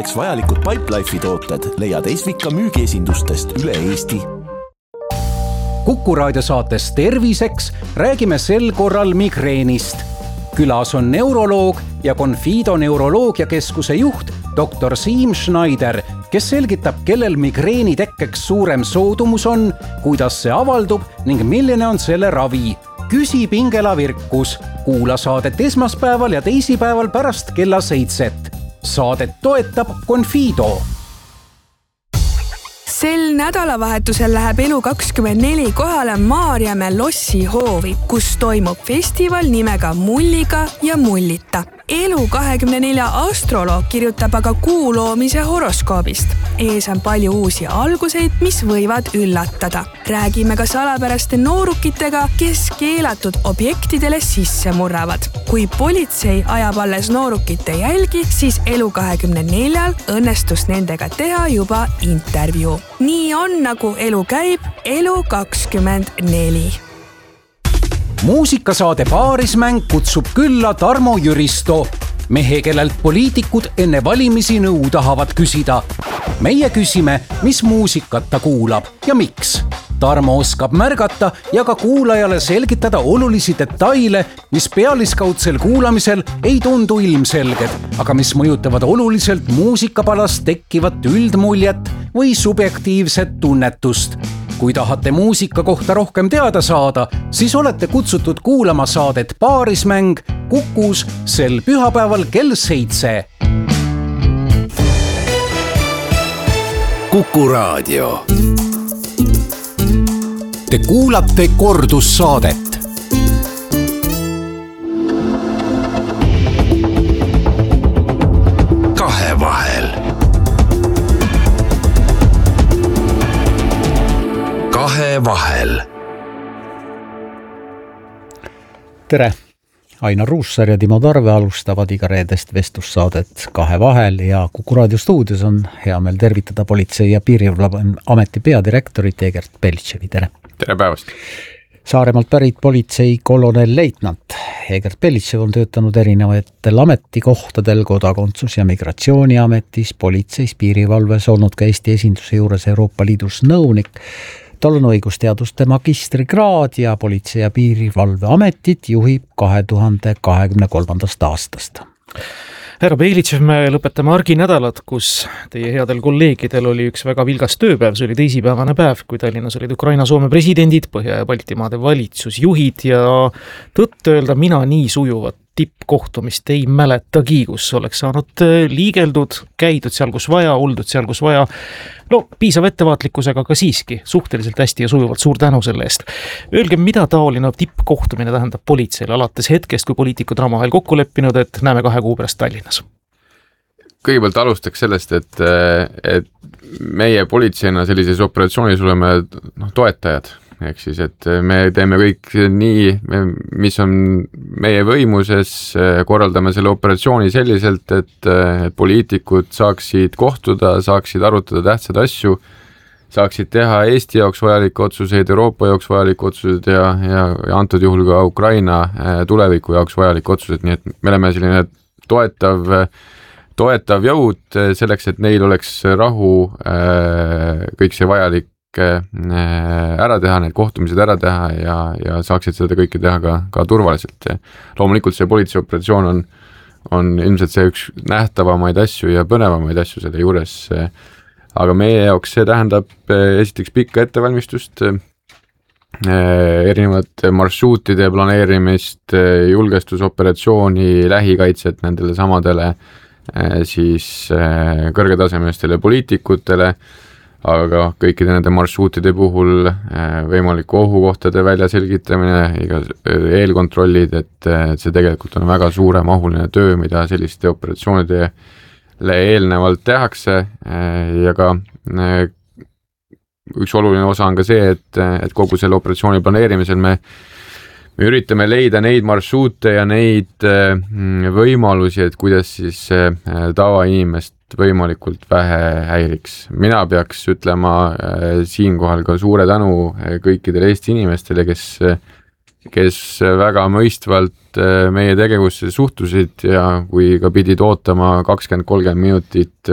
Vajalikud Pipelife'i tooted leiad Esvika müügiesindustest üle Eesti. Kuku raadio saates Terviseks räägime sel korral migreenist. Külas on neuroloog ja Confido neuroloogiakeskuse juht Dr. Siim Schneider, kes selgitab, kellel migreeni tekkeks suurem soodumus on, kuidas see avaldub ning milline on selle ravi. Küsib Ingela Virkus. Kuula saadet esmaspäeval ja teisipäeval pärast kella 7. Saadet toetab Confido. Sel nädalavahetusel läheb Elu24 kohale Maarjamäe Lossi hoovi, kus toimub festival nimega Mulliga ja Mullita. Elu24 astroloog kirjutab aga kuu loomise horoskoobist. Ees on palju uusi alguseid, mis võivad üllatada. Räägime ka salapäraste noorukitega, kes keelatud objektidele sisse murravad. Kui politsei ajab alles noorukite jälgi, siis Elu24 õnnestus nendega teha juba intervjuu. Nii on, nagu elu käib, Elu24. Muusikasaade Paarismäng kutsub külla Tarmo Jüristo, mehe, kellelt poliitikud enne valimisi nõu tahavad küsida. Meie küsime, mis muusikat ta kuulab ja miks. Tarmo oskab märgata ja ka kuulajale selgitada olulisi detaile, mis pealiskaudsel kuulamisel ei tundu ilmselged, aga mis mõjutavad oluliselt muusikapalast tekkivat üldmuljet või subjektiivset tunnetust. Kui tahate muusika kohta rohkem teada saada, siis olete kutsutud kuulama saadet Paarismäng Kukus sel pühapäeval kell 7. Kuku raadio. Te kuulate kordussaadet. Kahevahel. Kahevahel. Tere! Ainar Ruussaar ja Timo Tarve alustavad iga reedest vestlussaadet Kahevahel ja Kuku raadio stuudios on hea meel tervitada Politsei- ja Piirivalveameti peadirektorit Egert Beltševi. Tere! Tere päevast! Saaremaalt pärit politsei kolonel leitnant Egert Beltšev on töötanud erinevatel ametikohtadel Kodakondsus- ja Migratsiooniametis, politseis, piirivalves, olnud ka Eesti esinduse juures Euroopa Liidus nõunik. Tal on õigusteaduste magistrikraad ja Politsei- ja Piirivalveametit juhib 2023. aastast. Härra Beltšev, me lõpetame arginädalat, kus teie headel kolleegidel oli üks väga vilgas tööpäev. See oli teisipäevane päev, kui Tallinnas olid Ukraina-Soome presidendid, Põhja- ja Baltimaade valitsusjuhid ja tõtt öelda mina nii sujuvat tippkohtumist ei mäletagi, kus oleks saanud liigeldud, käidud seal, kus vaja, oldud seal, kus vaja. No, piisav ettevaatlikkusega, aga siiski suhteliselt hästi ja sujuvalt. Suur tänu selle eest. Öelge, mida taoline tippkohtumine tähendab politseile alates hetkest, kui poliitikud on omavahel kokku leppinud, et näeme 2 kuu pärast Tallinnas? Kõigepealt alustaks sellest, et meie politseina sellises operatsioonis oleme toetajad. Ehk siis, et me teeme kõik nii, mis on meie võimuses, korraldame selle operatsiooni selliselt, et poliitikud saaksid kohtuda, saaksid arutada tähtsad asju, saaksid teha Eesti jaoks vajalikke otsuseid, Euroopa jaoks vajalikke otsuseid ja antud juhul ka Ukraina tuleviku jaoks vajalikke otsuseid, nii et me oleme selline toetav jõud selleks, et neil oleks rahu, kõik see vajalik ära teha, need kohtumised ära teha ja saaksid seda kõike teha ka turvaliselt. Loomulikult see politseioperatsioon on ilmselt see üks nähtavamaid asju ja põnevamaid asju selle juures, aga meie jaoks see tähendab esiteks pikka ettevalmistust, erinevate marsruutide planeerimist, julgestusoperatsiooni, lähikaitset nendele samadele siis kõrgetasemelistele poliitikutele, aga kõikide nende marsruutide puhul võimaliku ohukohtade väljaselgitamine, eelkontrollid, et see tegelikult on väga suuremahuline töö, mida selliste operatsioonidele eelnevalt tehakse ja ka üks oluline osa on ka see, et kogu selle operatsiooni planeerimisel me üritame leida neid marsruute ja neid võimalusi, et kuidas siis tavainimest võimalikult vähe häiriks. Mina peaks ütlema siinkohal ka suure tänu kõikidele Eesti inimestele, kes väga mõistvalt meie tegevusse suhtusid ja kui ka pidid ootama 20-30 minutit